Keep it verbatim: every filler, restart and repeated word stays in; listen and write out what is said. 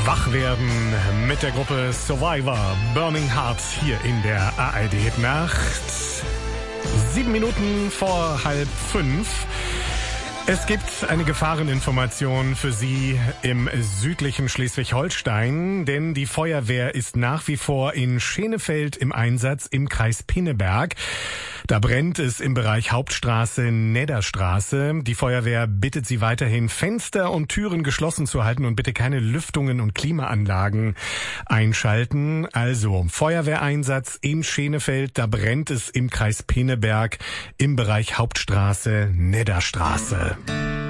Wach werden mit der Gruppe Survivor, Burning Hearts hier in der A R D-Nacht. Sieben Minuten vor halb fünf. Es gibt eine Gefahreninformation für Sie im südlichen Schleswig-Holstein, denn die Feuerwehr ist nach wie vor in Schenefeld im Einsatz im Kreis Pinneberg. Da brennt es im Bereich Hauptstraße, Nedderstraße. Die Feuerwehr bittet Sie weiterhin, Fenster und Türen geschlossen zu halten und bitte keine Lüftungen und Klimaanlagen einschalten. Also Feuerwehreinsatz in Schenefeld, da brennt es im Kreis Pinneberg im Bereich Hauptstraße, Nedderstraße.